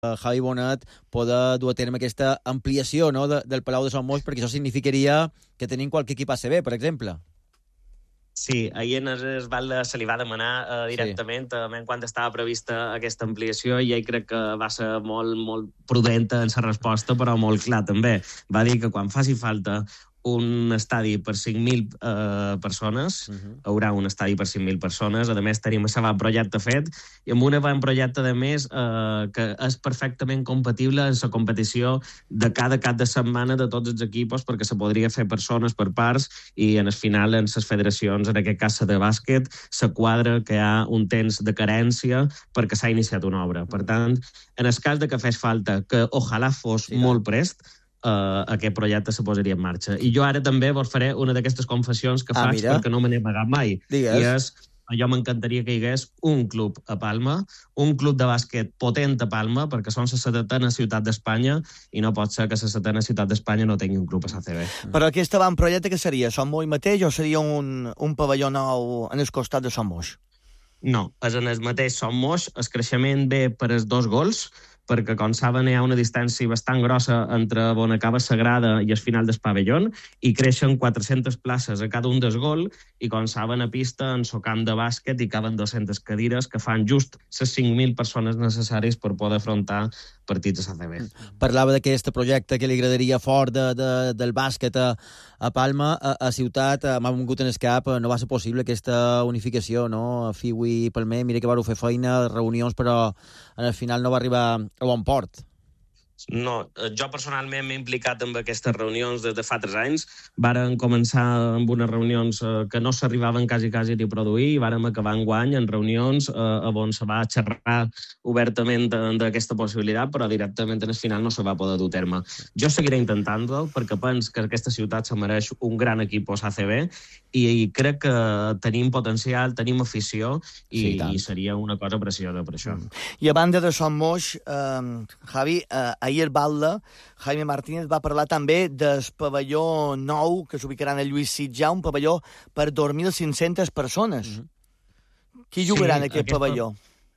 Javi Bonet poder dur a terme aquesta ampliació, no, del Palau de Sant Moix, perquè això significaria que tenim qualque equip ACB, per exemple. Sí, ahir en el Valde se li va demanar directament quan estava prevista aquesta ampliació, i ell crec que va ser molt prudenta en la resposta, però molt clar també. Va dir que quan faci falta un estadi per 5.000 persones, haurà un estadi per 5.000 persones. A més, tenim el projecte fet, i amb un avantprojecte, a més, que és perfectament compatible amb la competició de cada cap de setmana de tots els equips, perquè se podria fer persones per parts, i en el final, en les federacions, en aquest cas de bàsquet, se quadra que hi ha un temps de carència perquè s'ha iniciat una obra. Per tant, en el cas de que fes falta, que ojalà fos molt prest, aquest projecte se posaria en marxa. I jo ara també vos faré una d'aquestes confessions que faig perquè no me n'he amagat mai. Digues. I és, jo m'encantaria que hi hagués un club a Palma, un club de bàsquet potent a Palma, perquè són la 7a ciutat d'Espanya, i no pot ser que la 7a ciutat d'Espanya no tingui un club a l'ACB. Però aquest avantprojecte que seria? Sant Moix mateix o seria un pavelló nou en el costat de Sant Moix? No, és en el mateix Sant Moix. El creixement ve per els 2 gols, perquè, com saben, hi ha una distància bastant grossa entre on acaba Sagrada i el final del pavelló, i creixen 400 places a cada un del gol, i, com saben, a pista, en el camp de bàsquet, hi caben 200 cadires que fan just les 5.000 persones necessàries per poder afrontar partits a l'ACB. Parlava d'aquest projecte que li agradaria fort del bàsquet a Palma, a Ciutat. M'ha vingut en el cap, no va ser possible aquesta unificació, no? Fiui i Palmer, mira que vau fer feina, reunions, però al final no va arribar a bon port. No, jo personalment m'he implicat en aquestes reunions des de fa 3 anys. Vàrem començar amb unes reunions que no s'arribaven quasi ni a produir, i vàrem acabar enguany en reunions on se va xerrar obertament d'aquesta possibilitat, però directament en el final no se va poder dur a terme. Jo seguiré intentant-ho, perquè penso que aquesta ciutat se mereix un gran equip a ACB, i crec que tenim potencial, tenim afició, i seria una cosa preciosa per això. I a banda de Sant Moix, Javi, ahir al Valde, Jaime Martínez va parlar també del pavelló nou que s'ubicarà en el Lluís Sitjar, un pavelló per 2.500 persones. Qui jugarà en aquest pavelló?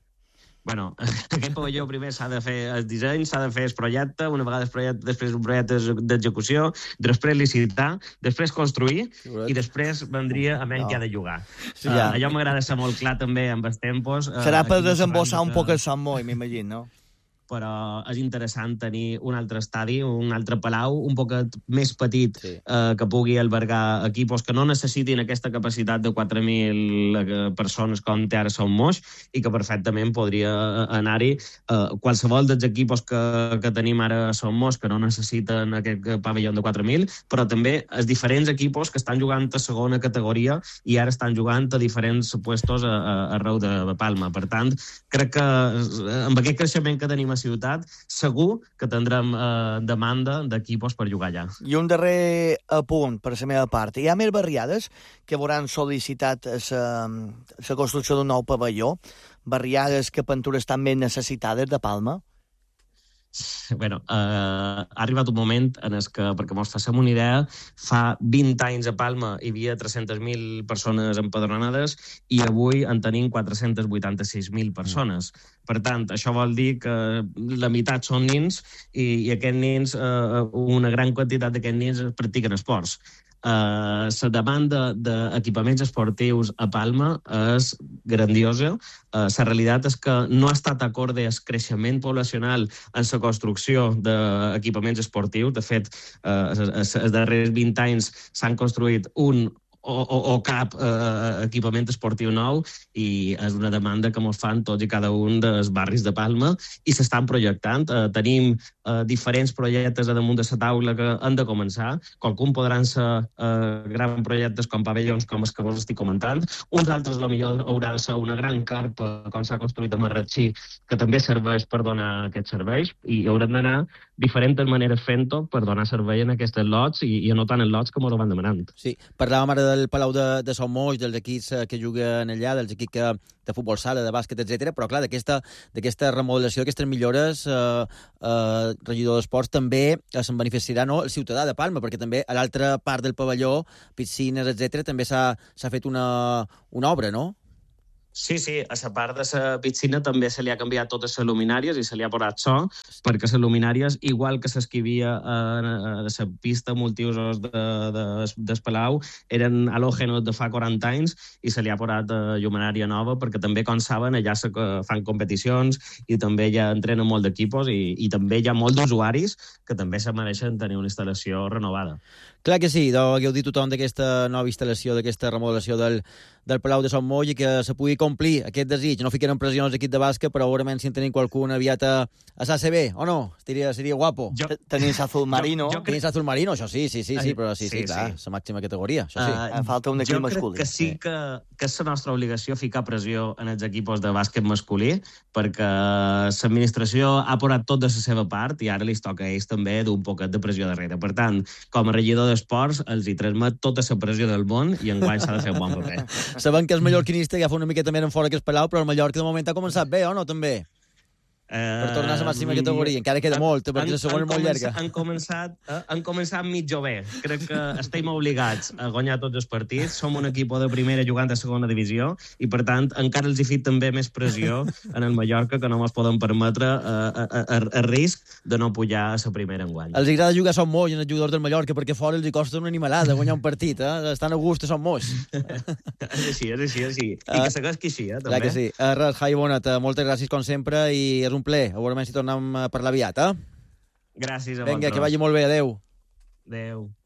Bueno, aquest pavelló primer s'ha de fer el disseny, s'ha de fer el projecte, una vegada el projecte, després un projecte d'execució, després licitar, després construir, i després vendria a menys que ha de jugar. Allò m'agrada ser molt clar també amb els tempos. Serà per desembossar un poc el Sant Moix, m'imagino, no? Però és interessant tenir un altre estadi, un altre palau, un poquet més petit, que pugui albergar equipos que no necessitin aquesta capacitat de 4.000 persones com té ara Sant Moix, i que perfectament podria anar-hi qualsevol dels equipos que tenim ara a Sant Moix, que no necessiten aquest pavelló de 4.000, però també els diferents equipos que estan jugant a segona categoria i ara estan jugant a diferents puestos arreu de Palma. Per tant, crec que amb aquest creixement que tenim a ciutat, segur que tindrem demanda d'equipos per jugar allà. I un darrer apunt per la meva part. Hi ha més barriades que hauran sol·licitat la construcció d'un nou pavelló? Barriades que pintura estan més necessitades de Palma? Bueno, ha arribat un moment en el que, perquè ens facem una idea, fa 20 anys a Palma hi havia 300.000 persones empadronades, i avui en tenim 486.000 persones. Per tant, això vol dir que la meitat són nins, i aquests nins, una gran quantitat d'aquests nins practiquen esports. La demanda d'equipaments esportius a Palma és grandiosa. La realitat és que no ha estat acorde al creixement poblacional en la construcció d'equipaments esportius. De fet, els darrers 20 anys s'han construït un o cap equipament esportiu nou, i és una demanda que ens fan tots i cada un dels barris de Palma, i s'estan projectant. Tenim diferents projectes a damunt de la taula que han de començar. Qualcun podran ser grans projectes com pavellons, com els que vos estic comentant. Uns altres, potser, hauran de ser una gran carpa, com s'ha construït a Marratxí, que també serveix per donar aquests serveis, i hauran d'anar diferents maneres fent-ho per donar servei en aquests lots, i anotant els lots que ens ho van demanant. Sí, parlàvem ara del Palau de Sant Moix, dels equips que juguen allà, dels equips de futbol sala, de bàsquet, etc. Però, clar, d'aquesta remodelació, d'aquestes millores, regidor d'Esports també se'n beneficiarà, no, el ciutadà de Palma, perquè també a l'altra part del pavelló, piscines, etc., també s'ha fet una obra, no? Sí, a la part de la piscina també se li ha canviat totes les luminàries i se li ha posat so, perquè les luminàries, igual que les que hi havia a la pista multiusos del Palau, eren halògenos de fa 40 anys i se li ha posat lluminària nova, perquè també, com saben, allà fan competicions i també ja entrenen molt d'equipos i també hi ha molts d'usuaris que també se mereixen tenir una instal·lació renovada. Clar que sí, que heu dit tothom d'aquesta nova instal·lació, d'aquesta remodelació del Palau de Sant Moix i que se pugui complir aquest desig. No fiquen pressions l'equip de bàsquet, però segurament si en tenim qualcun aviat a l'ACB, o no? Seria guapo. Tenim l'Azul Marino. Tenim l'Azul Marino, això sí, però sí, clar, la màxima categoria, això sí. Falta un equip masculí. Jo crec que sí que és la nostra obligació ficar pressió en els equips de bàsquet masculí, perquè l'administració ha posat tot de la seva part i ara li toca a ells també d'un poquet de pressió darrere. Per tant, com a regidor d'esports, els hi transmet tota la pressió del món i enguany s'ha de fer un bon paper. Sabem que el mallorquinista ja fa una miqueta més en fora que el Palau, però el Mallorca de moment ha començat bé, o no, també? Per tornar a la màxima categoria. Encara queda molt, perquè la segona és molt llarga. Han començat mig o bé. Crec que estem obligats a guanyar tots els partits. Som un equip de primera jugant a segona divisió i, per tant, encara els hi fet també més pressió en el Mallorca, que no ens poden permetre a risc de no pujar a la primera enguany. Els agrada jugar a Son Moix, els jugadors del Mallorca, perquè fora els hi costa una animalada guanyar un partit. Estan a gust a Son Moix. És així. I que segueix així, també. Clar que sí. Res, Javi Bonat, moltes gràcies com sempre i és un plaer. Segurament si tornem a parlar aviat, Gràcies a vosaltres. Vinga, que vagi molt bé. Adéu. Adéu.